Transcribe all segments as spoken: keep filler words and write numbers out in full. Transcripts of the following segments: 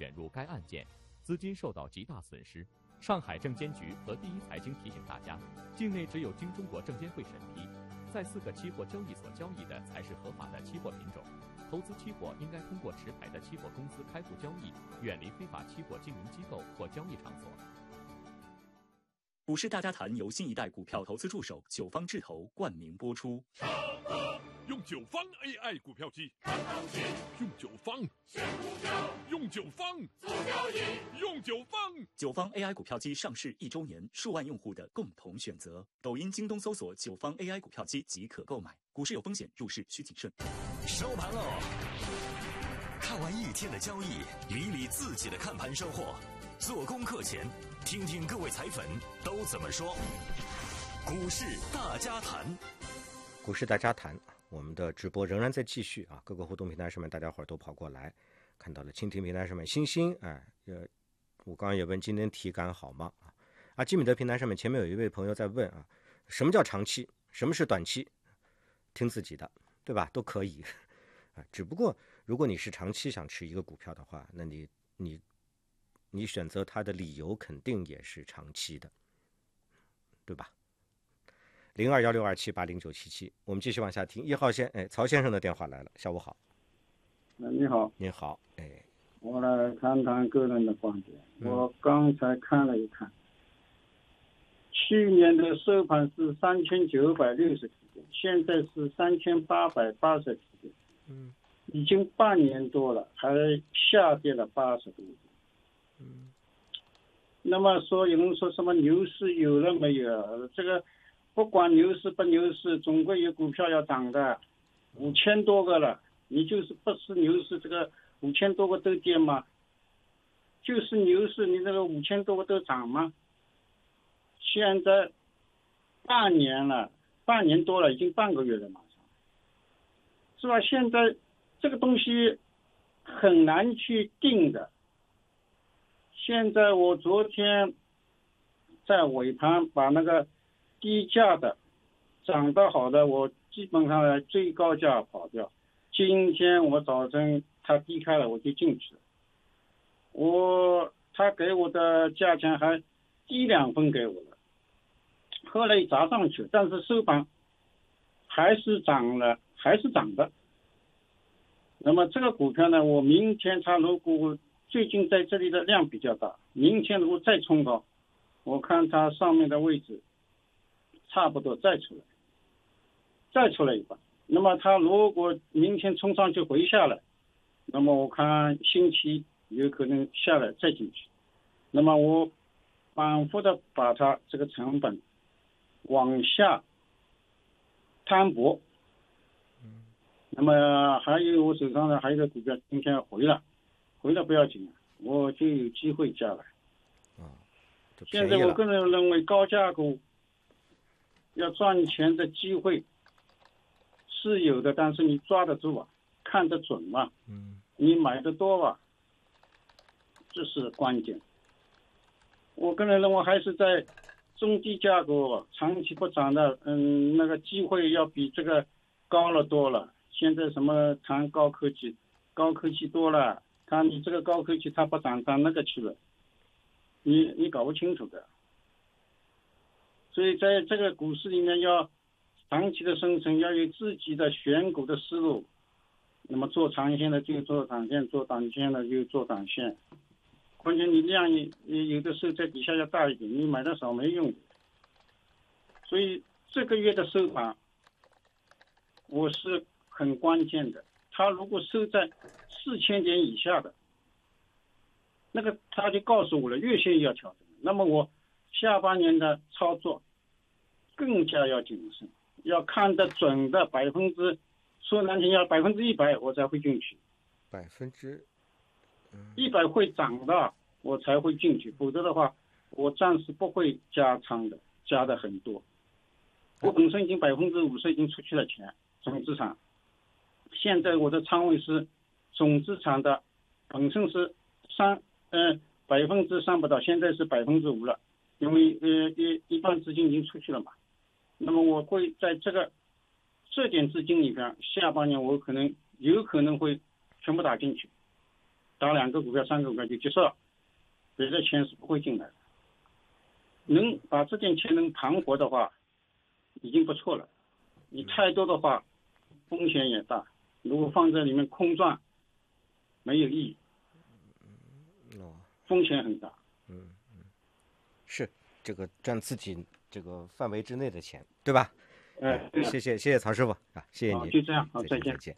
卷入该案件，资金受到极大损失。上海证监局和第一财经提醒大家，境内只有经中国证监会审批，在四个期货交易所交易的才是合法的期货品种。投资期货应该通过持牌的期货公司开户交易，远离非法期货经营机构或交易场所。 股市大家谈由新一代股票投资助手九方智投冠名播出。 用九方 A I 股票机，用九方选股票，用九方做交易，用九方。 九方 A I 股票机上市一周年，数万用户的共同选择。抖音、京东搜索九方 A I 股票机即可购买。股市有风险，入市需谨慎。 收盘喽！看完一天的交易，理理自己的看盘收获。做功课前，听听各位彩粉都怎么说。股市大家谈， 股市大家谈。我们的直播仍然在继续啊，各个互动平台上面大家伙都跑过来，看到了蜻蜓平台上面星星，哎，呃，我刚刚也问今天体感好吗？啊，啊，基米德平台上面前面有一位朋友在问啊，什么叫长期，什么是短期？听自己的，对吧？都可以啊，只不过如果你是长期想持一个股票的话，那你你你选择它的理由肯定也是长期的，对吧？零二幺六二七八零九七七，我们继续往下听。一号线，哎，曹先生的电话来了，下午好。 你好， 你好，哎， 我来谈谈个人的观点。嗯、我刚才看了一看，去年的收盘是三千九百六十点，现在是三千八百八十点，嗯，已经半年多了，还下跌了八十多点，嗯。那么说有人说什么牛市有了没有？这个。不管牛市不牛市，总归有股票要涨的，五千多个了，你就是不是牛市，这个五千多个都跌吗？就是牛市，你这个五千多个都涨吗？现在半年了，半年多了，已经半个月了，马上，是吧？现在这个东西很难去定的。现在我昨天在尾盘把那个低价的涨得好的，我基本上来最高价跑掉。今天我早晨它低开了，我就进去了。我他给我的价钱还低两分给我了，后来砸上去，但是收盘还是涨了，还是涨的。那么这个股票呢，我明天它如果最近在这里的量比较大，明天如果再冲高，我看它上面的位置。差不多再出来，再出来一把。那么它如果明天冲上去回下来，那么我看星期有可能下来再进去。那么我反复的把它这个成本往下摊薄。那么还有我手上的还有一个股票今天回了，回了不要紧，我就有机会加来。现在我个人认为高价股。要赚钱的机会是有的，但是你抓得住啊，看得准啊，嗯，你买的多吧，这是关键。我个人认为还是在中低价股长期不涨的，嗯，那个机会要比这个高了多了。现在什么谈高科技，高科技多了，看你这个高科技它不涨，涨那个去了，你你搞不清楚的。所以在这个股市里面要长期的生存，要有自己的选股的思路。那么做长线的就做长线，做短线的就做短线。关键你量有的时候在底下要大一点，你买的少没用。所以这个月的收盘，我是很关键的。它如果收在四千点以下的，那个他就告诉我了，月线要调整。那么我下半年的操作更加要谨慎，要看得准的，百分之说难听要百分之一百我才会进去， 百分之一百会涨的我才会进去，否则的话我暂时不会加仓的，加的很多。我本身已经百分之五十已经出去了钱，总资产。现在我的仓位是总资产的本身是三呃百分之三不到，现在是百分之五了。因为呃一一半资金已经出去了嘛，那么我会在这个这点资金里边，下半年我可能有可能会全部打进去， 打两个股票、三个股票就结束了，别的钱是不会进来的。能把这点钱能盘活的话，已经不错了。你太多的话，风险也大。如果放在里面空赚，没有意义，风险很大。 嗯嗯，是这个赚自己这个范围之内的钱，对吧？ 哎， 谢谢谢谢曹师傅啊，谢谢你。 就这样，好，再见。 再见。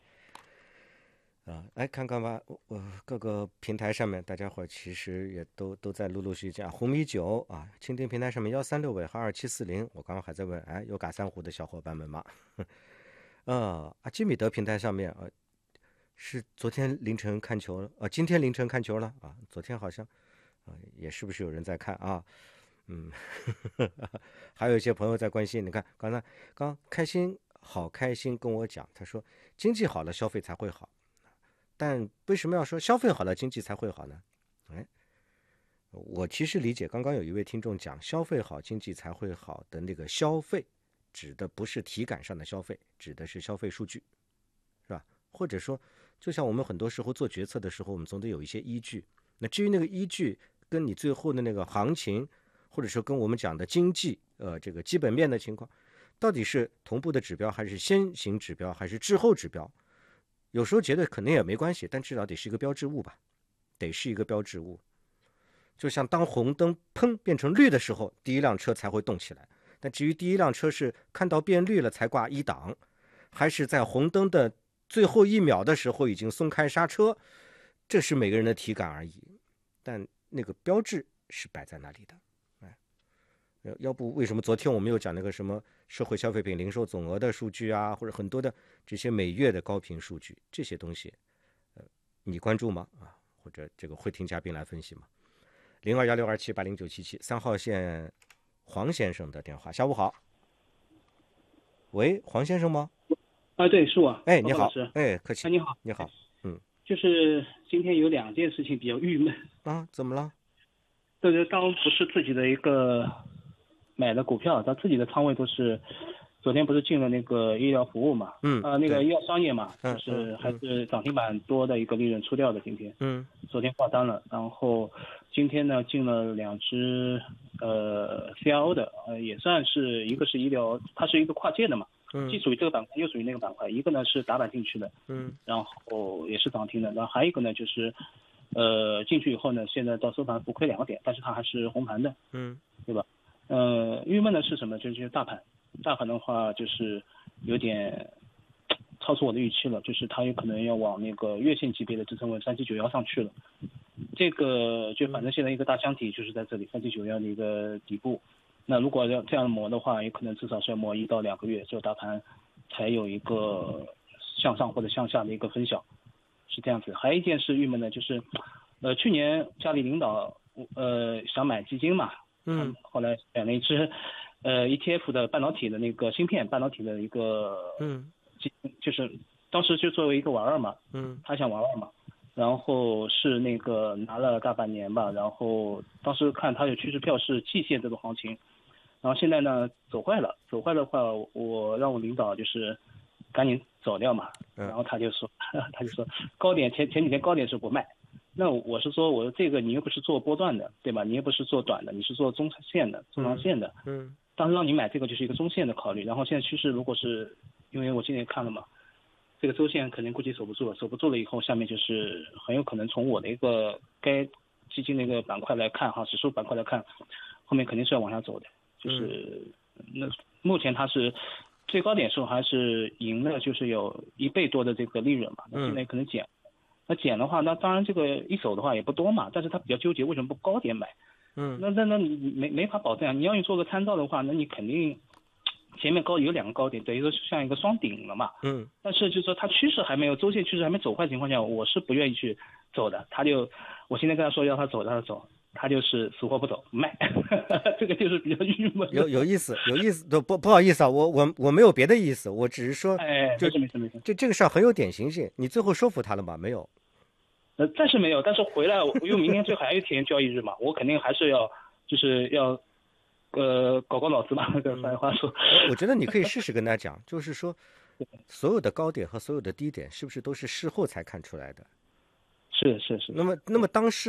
啊，来看看吧，呃，各个平台上面，大家伙其实也都都在陆陆续续讲红米酒啊，蜻蜓平台上面幺三六尾和二七四零，我刚刚还在问，哎，有嘎三湖的小伙伴们吗？呃，啊，基米德平台上面啊，是昨天凌晨看球了，啊，今天凌晨看球了啊，昨天好像啊，也是不是有人在看啊？嗯，还有一些朋友在关心，你看刚才刚开心好开心跟我讲，他说经济好了，消费才会好。但为什么要说消费好了经济才会好呢？哎，我其实理解，刚刚有一位听众讲消费好经济才会好的那个消费，指的不是体感上的消费，指的是消费数据，是吧？或者说，就像我们很多时候做决策的时候，我们总得有一些依据。那至于那个依据跟你最后的那个行情，或者说跟我们讲的经济呃这个基本面的情况，到底是同步的指标，还是先行指标，还是滞后指标？有时候觉得可能也没关系，但至少得是一个标志物吧，得是一个标志物。就像当红灯砰变成绿的时候，第一辆车才会动起来。但至于第一辆车是看到变绿了才挂一档，还是在红灯的最后一秒的时候已经松开刹车，这是每个人的体感而已。但那个标志是摆在那里的。哎，要不为什么昨天我们又讲那个什么社会消费品零售总额的数据啊，或者很多的这些每月的高频数据，这些东西，呃，你关注吗？啊，或者这个会听嘉宾来分析吗？零二幺六二七八零九七七，三号线黄先生的电话，下午好。喂，黄先生吗？ 啊，对，是我。 哎，你好。哎，客气。 啊，你好， 你好。嗯， 就是今天有两件事情比较郁闷。 啊，怎么了？ 这个当不是自己的一个买的股票，他自己的仓位都是，昨天不是进了那个医疗服务嘛， 嗯， 呃，那个医药商业嘛， 嗯、 就是还是涨停板多的一个利润出掉的今天， 嗯， 昨天挂单了，然后今天呢进了两只呃 C R O 的，呃也算是一个是医疗，它是一个跨界的嘛， 嗯， 既属于这个板块又属于那个板块，一个呢是打板进去的， 嗯， 然后也是涨停的，然后还有一个呢就是。呃，进去以后呢，现在到收盘不亏两个点，但是它还是红盘的， 嗯， 对吧？呃，郁闷的是什么？就是大盘，大盘的话就是有点超出我的预期了，就是它有可能要往那个月线级别的支撑位三七九幺上去了。这个就反正现在一个大箱体就是在这里三七九幺的一个底部，那如果要这样磨的话，也可能至少是要磨一到两个月，这大盘才有一个向上或者向下的一个分晓。是这样子，还有一件事郁闷的就是，呃，去年家里领导呃想买基金嘛， 嗯， 后来选了一只呃 E T F 的半导体的那个芯片半导体的一个， 嗯， 就是当时就作为一个玩儿嘛， 嗯， 他想玩玩嘛，然后是那个拿了大半年吧，然后当时看他有趋势票是季线这种行情，然后现在呢走坏了，走坏的话我让我领导就是赶紧走掉嘛，然后他就说，他就说高点前前几天高点是不卖，那我是说我这个你又不是做波段的，对吧？你又不是做短的，你是做中线的、中长线的。 嗯。 当时让你买这个就是一个中线的考虑，然后现在趋势如果是，因为我今天看了嘛，这个周线肯定估计守不住了，守不住了以后，下面就是很有可能从我的一个该基金的一个板块来看哈，指数板块来看，后面肯定是要往下走的，就是、嗯、那目前它是。最高点时候还是赢了，就是有一倍多的这个利润嘛，那现在可能减，那减的话，那当然这个一手的话也不多嘛，但是他比较纠结为什么不高点买， 嗯， 那那那你没没法保证啊，你要你做个参照的话，那你肯定前面高有两个高点，等于说像一个双顶了嘛， 嗯， 但是就是说它趋势还没有周线趋势还没走坏情况下，我是不愿意去走的，他就我现在跟他说要他走，让他走。他就是死活不走卖，这个就是比较郁闷。 有有意思，有意思，都不不好意思啊，我我我没有别的意思，我只是说， 哎， 就没事没事， 这这个事儿很有典型性。你最后说服他了吗？没有。 呃，暂时没有，但是回来，因为明天最后还有一天交易日嘛，我肯定还是要就是要呃搞搞脑子嘛，这白话说。 我觉得你可以试试跟他讲，就是说，所有的高点和所有的低点是不是都是事后才看出来的？ 是是是。 那么那么当时